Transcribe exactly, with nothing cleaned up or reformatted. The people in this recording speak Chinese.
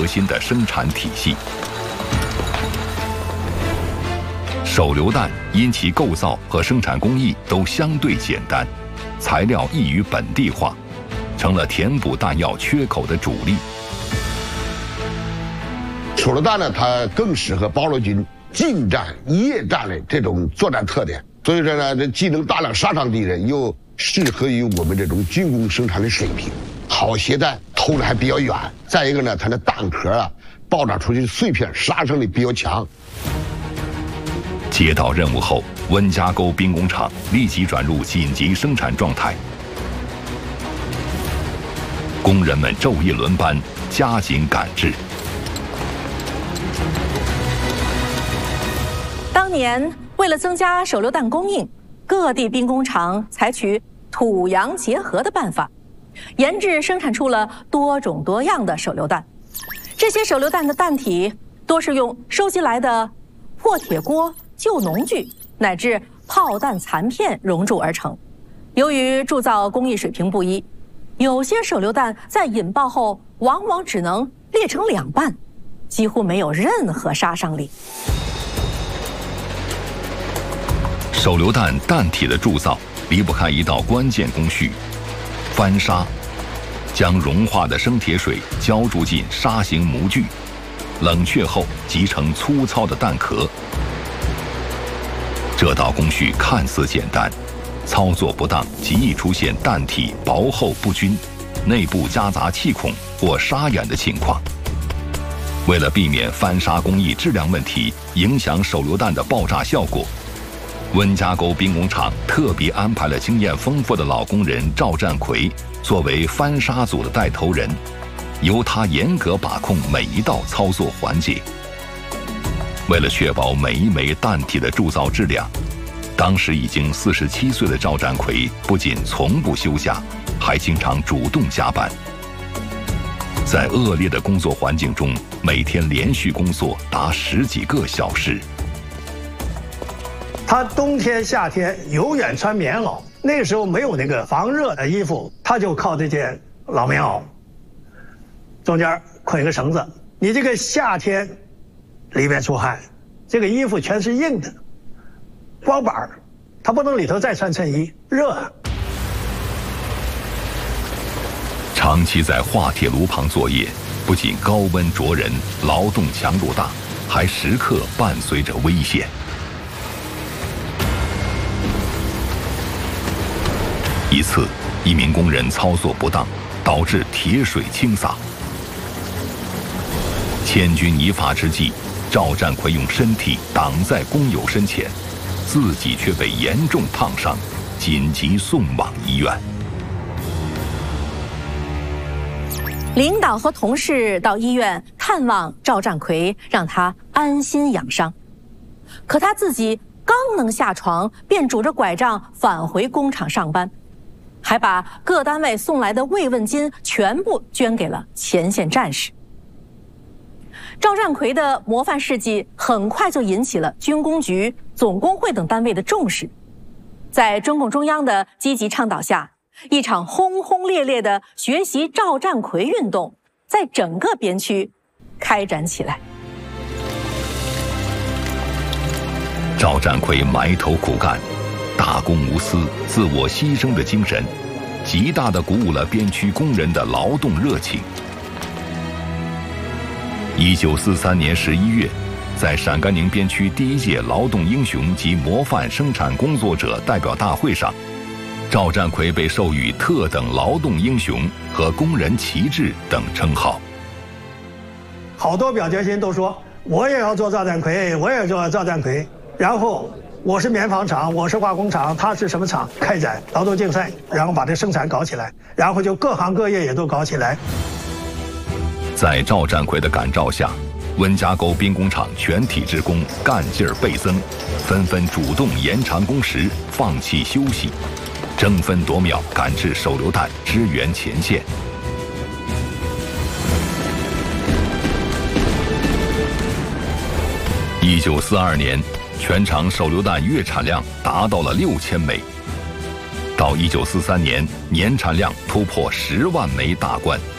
核心的生产体系。手榴弹因其构造和生产工艺都相对简单，材料易于本地化，成了填补弹药缺口的主力。 手榴弹呢，它更适合八路军近战、夜战的这种作战特点，所以说呢，这既能大量杀伤敌人，又适合于我们这种军工生产的水平，好携带，投的还比较远。再一个呢，它的弹壳啊，爆炸出去的碎片杀伤力比较强。 接到任务后，温家沟兵工厂立即转入紧急生产状态，工人们昼夜轮班，加紧赶制。 当年为了增加手榴弹供应，各地兵工厂采取土洋结合的办法，研制生产出了多种多样的手榴弹。这些手榴弹的弹体多是用收集来的破铁锅、旧农具乃至炮弹残片熔铸而成。由于铸造工艺水平不一，有些手榴弹在引爆后往往只能裂成两半，几乎没有任何杀伤力。 手榴弹弹体的铸造离不开一道关键工序——翻砂，将融化的生铁水浇注进砂形模具，冷却后集成粗糙的弹壳。这道工序看似简单，操作不当极易出现弹体薄厚不均、内部夹杂气孔或沙眼的情况。为了避免翻砂工艺质量问题影响手榴弹的爆炸效果，温家沟兵工厂特别安排了经验丰富的老工人赵占奎作为翻砂组的带头人，由他严格把控每一道操作环节。为了确保每一枚弹体的铸造质量，当时已经四十七岁的赵占奎不仅从不休假，还经常主动加班。在恶劣的工作环境中，每天连续工作达十几个小时。 他冬天夏天永远穿棉袄，那时候没有那个防热的衣服，他就靠这件老棉袄，中间捆一个绳子。你这个夏天里面出汗，这个衣服全是硬的，光板儿，他不能里头再穿衬衣，热啊。 长期在化铁炉旁作业，不仅高温灼人，劳动强度大，还时刻伴随着危险。一次，一名工人操作不当，导致铁水倾洒。千钧一发之际，赵占奎用身体挡在工友身前，自己却被严重烫伤，紧急送往医院。 领导和同事到医院探望赵占奎，让他安心养伤。可他自己刚能下床，便拄着拐杖返回工厂上班，还把各单位送来的慰问金全部捐给了前线战士。赵占奎的模范事迹很快就引起了军工局、总工会等单位的重视。在中共中央的积极倡导下，一场轰轰烈烈的学习赵占奎运动在整个边区开展起来。 赵占奎埋头苦干，大公无私、自我牺牲的精神，极大地鼓舞了边区工人的劳动热情。一九四三年十一月，在陕甘宁边区第一届劳动英雄及模范生产工作者代表大会上，赵占奎被授予特等劳动英雄和工人旗帜等称号。 好多表决心都说我也要做赵占奎，我也要做赵占奎。然后我是棉纺厂，我是化工厂，他是什么厂？开展劳动竞赛，然后把这生产搞起来，然后就各行各业也都搞起来。 在赵占奎的感召下，温家沟兵工厂全体职工干劲儿倍增，纷纷主动延长工时，放弃休息，争分夺秒赶制手榴弹，支援前线。一九四二年，全厂手榴弹月产量达到了六千枚。到一九四三年，年产量突破十万枚大关。